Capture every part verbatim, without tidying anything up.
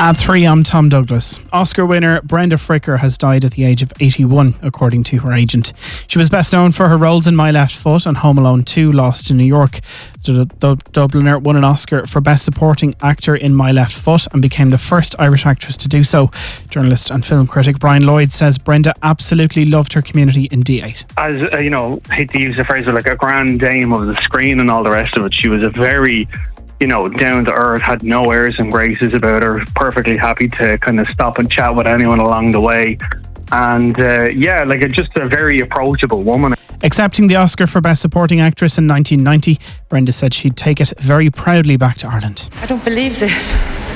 At three, I'm Tom Douglas. Oscar winner Brenda Fricker has died at the age of eighty-one, according to her agent. She was best known for her roles in My Left Foot and Home Alone two, Lost in New York. The Dubliner won an Oscar for Best Supporting Actor in My Left Foot and became the first Irish actress to do so. Journalist and film critic Brian Lloyd says Brenda absolutely loved her community in D eight. As, uh, you know, I hate to use the phrase, but like a grand dame of the screen and all the rest of it, she was a very... you know, down to earth, had no airs and graces about her, perfectly happy to kind of stop and chat with anyone along the way. And uh, yeah, like a, just a very approachable woman. Accepting the Oscar for Best Supporting Actress in nineteen ninety, Brenda said she'd take it very proudly back to Ireland. I don't believe this.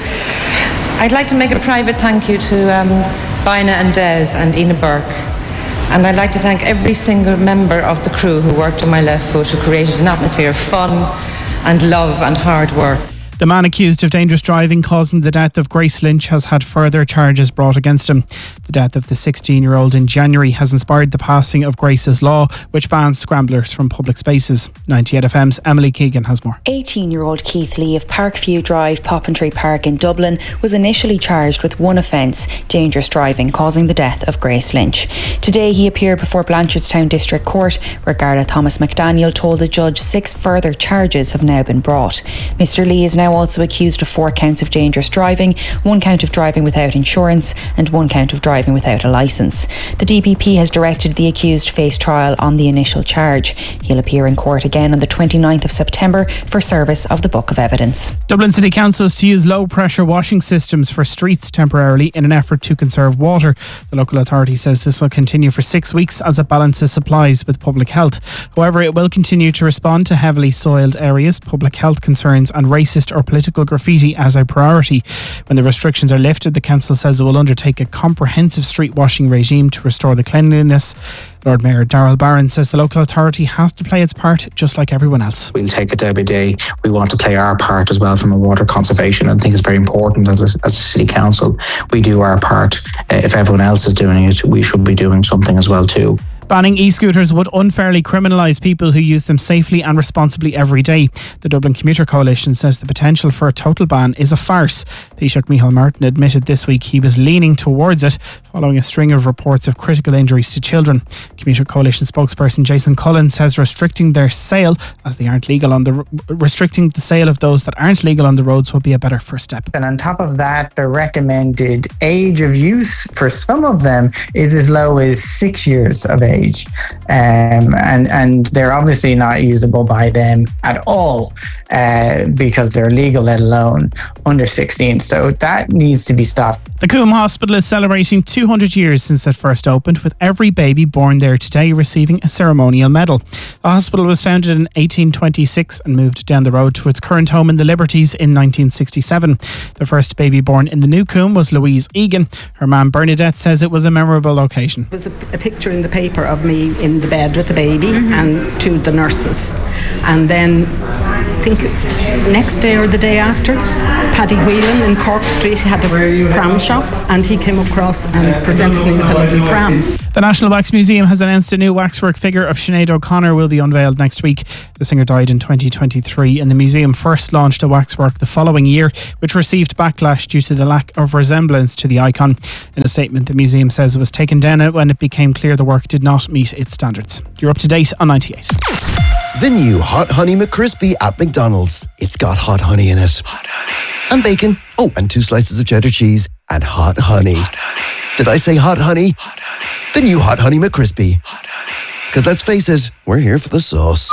I'd like to make a private thank you to um, Bina and Des and Ina Burke. And I'd like to thank every single member of the crew who worked on My Left Foot, who created an atmosphere of fun and love and hard work. The man accused of dangerous driving causing the death of Grace Lynch has had further charges brought against him. The death of the sixteen-year-old in January has inspired the passing of Grace's Law, which bans scramblers from public spaces. ninety-eight F M's Emily Keegan has more. eighteen-year-old Keith Lee of Parkview Drive, Poppentry Park in Dublin was initially charged with one offence, dangerous driving causing the death of Grace Lynch. Today he appeared before Blanchardstown District Court, where Garda Thomas McDaniel told the judge six further charges have now been brought. Mister Lee is now also accused of four counts of dangerous driving, one count of driving without insurance and one count of driving without a licence. The D P P has directed the accused face trial on the initial charge. He'll appear in court again on the twenty-ninth of September for service of the Book of Evidence. Dublin City Council is to use low pressure washing systems for streets temporarily in an effort to conserve water. The local authority says this will continue for six weeks as it balances supplies with public health. However, it will continue to respond to heavily soiled areas, public health concerns and racist or political graffiti as a priority. When the restrictions are lifted, the council says it will undertake a comprehensive street washing regime to restore the cleanliness. Lord Mayor Darrell Barron says the local authority has to play its part just like everyone else. We'll take it day by day. We want to play our part as well from a water conservation. I think it's very important as a, as a city council. We do our part. Uh, if everyone else is doing it, we should be doing something as well too. Banning e-scooters would unfairly criminalise people who use them safely and responsibly every day. The Dublin Commuter Coalition says the potential for a total ban is a farce. Taoiseach Micheál Martin admitted this week he was leaning towards it following a string of reports of critical injuries to children. Commuter Coalition spokesperson Jason Cullen says restricting their sale, as they aren't legal on the restricting the sale of those that aren't legal on the roads will be a better first step. And on top of that, the recommended age of use for some of them is as low as six years of age. Age. Um, and, and they're obviously not usable by them at all uh, because they're legal, let alone under sixteen. So that needs to be stopped. The Coombe Hospital is celebrating two hundred years since it first opened, with every baby born there today receiving a ceremonial medal. The hospital was founded in eighteen twenty-six and moved down the road to its current home in the Liberties in nineteen sixty-seven. The first baby born in the new Coombe was Louise Egan. Her mum Bernadette says it was a memorable occasion. There was a, a picture in the paper of me in the bed with the baby mm-hmm. and two of the nurses. And then I think next day or the day after, Paddy Whelan in Cork Street had a pram shop and he came across and presented me with a lovely pram. The National Wax Museum has announced a new waxwork figure of Sinead O'Connor will be unveiled next week. The singer died in twenty twenty-three and the museum first launched a waxwork the following year, which received backlash due to the lack of resemblance to the icon. In a statement, the museum says it was taken down when it became clear the work did not meet its standards. You're up to date on ninety-eight. The new Hot Honey McCrispy at McDonald's. It's got hot honey in it. Hot honey. And bacon. Oh, and two slices of cheddar cheese. And hot honey. Hot honey. Did I say hot honey? Hot honey. The new Hot Honey McCrispy. Hot honey. Because let's face it, we're here for the sauce.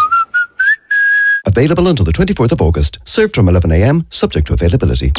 Available until the twenty-fourth of August. Served from eleven a.m, subject to availability.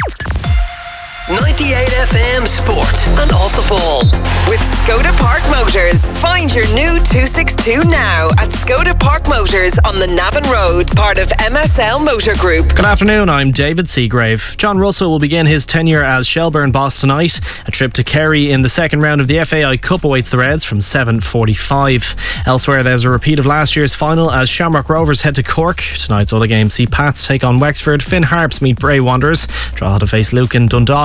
ninety-eight F M Sport and Off the Ball with Skoda Park Motors. Find your new two sixty-two now at Skoda Park Motors on the Navan Road, part of M S L Motor Group. Good afternoon, I'm David Seagrave. John Russell will begin his tenure as Shelbourne boss tonight. A trip to Kerry in the second round of the F A I Cup awaits the Reds from seven forty-five. Elsewhere, there's a repeat of last year's final as Shamrock Rovers head to Cork. Tonight's other games see Pats take on Wexford, Finn Harps meet Bray Wanderers, Drogheda face Lucan, Dundalk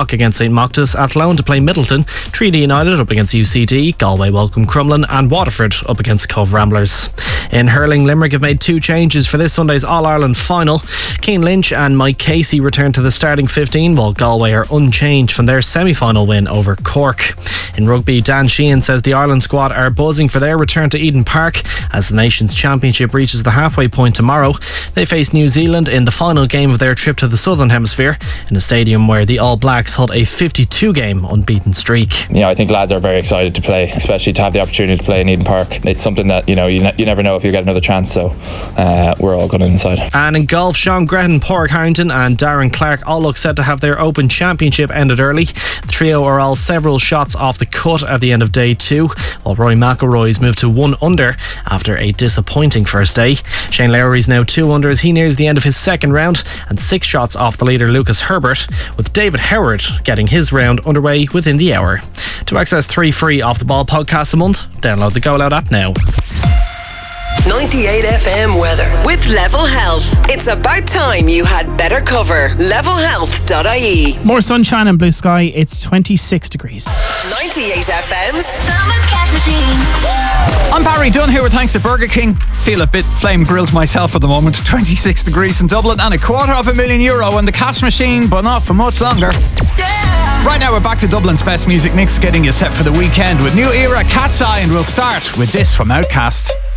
o'clock against St Moctus, Athlone to play Middleton, Treaty United up against U C D, Galway welcome Crumlin, and Waterford up against Cove Ramblers. In hurling, Limerick have made two changes for this Sunday's All-Ireland final. Cian Lynch and Mike Casey return to the starting fifteen, while Galway are unchanged from their semi-final win over Cork. In rugby, Dan Sheehan says the Ireland squad are buzzing for their return to Eden Park as the Nations Championship reaches the halfway point tomorrow. They face New Zealand in the final game of their trip to the Southern Hemisphere in a stadium where the All Blacks hold a fifty-two game unbeaten streak. Yeah, I think lads are very excited to play, especially to have the opportunity to play in Eden Park. It's something that, you know, you, ne- you never know if you get another chance, so uh, we're all going inside. And in golf, Sean Gretton, Pádraig Harrington and Darren Clark all look set to have their Open Championship ended early. The trio are all several shots off the cut at the end of day two, while Rory McIlroy's moved to one under after a disappointing first day. Shane Lowry's now two under as he nears the end of his second round, and six shots off the leader Lucas Herbert, with David Howard getting his round underway within the hour. To access three free Off the Ball podcasts a month, download the Go Loud app now. ninety-eight F M weather with Level Health. It's about time you had better cover. level health dot I E. More sunshine and blue sky. It's twenty-six degrees. ninety-eight F M's Summer Cash Machine. I'm Barry Dunn here with thanks to Burger King. Feel a bit flame grilled myself at the moment. twenty-six degrees in Dublin and a quarter of a million euro in the cash machine, but not for much longer. Yeah. Right now we're back to Dublin's best music mix, getting you set for the weekend with new era Cat's Eye, and we'll start with this from Outkast.